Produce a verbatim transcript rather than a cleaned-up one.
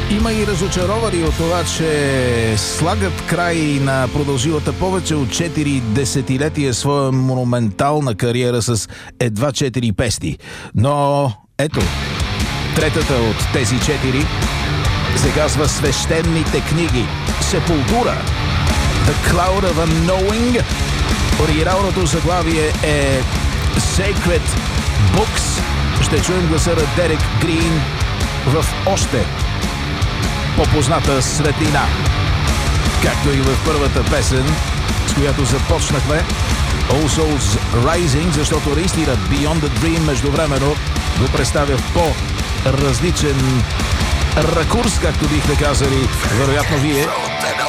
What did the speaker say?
Има и разочаровани от това, че слагат край на продължилата повече от четири десетилетия своя монументална кариера с едва четири песни. Но ето, третата от тези четири се казва Свещените книги. Сепултура. The Cloud of Unknowing. Оригиналното заглавие е Sacred Books. Ще чуем гласа на Дерек Грин в още по-позната светлина. Както и в първата песен, с която започнахме, All Souls Rising, защото наистина Beyond the Dream междувременно го представя в по-различен ракурс, както бихте казали, вероятно вие.